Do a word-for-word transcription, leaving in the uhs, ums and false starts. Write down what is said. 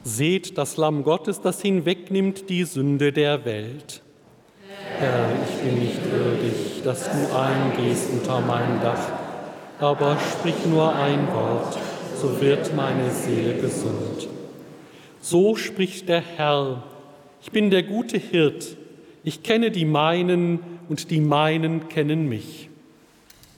Seht das Lamm Gottes, das hinwegnimmt die Sünde der Welt. Herr, ich bin nicht würdig, dass du eingehst unter mein Dach, aber sprich nur ein Wort, so wird meine Seele gesund. So spricht der Herr: Ich bin der gute Hirt, ich kenne die meinen und die meinen kennen mich.